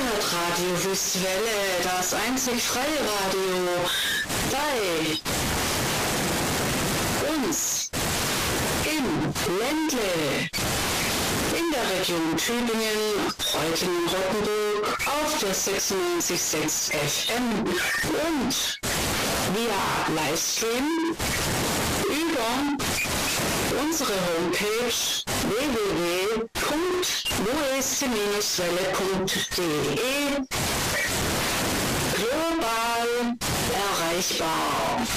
Internetradio Wüstwelle, das einzig freie Radio bei uns im Ländle, in der Region Tübingen, Reutlingen-Rottenburg auf der 96,6 FM und via Livestream über unsere Homepage www.west-welle.de global erreichbar.